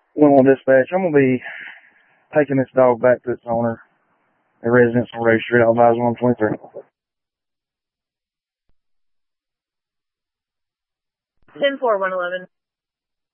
1-1 dispatch. I'm going to be taking this dog back to its owner, a residence on Ray Street, Alvise 123. 10-4, 111.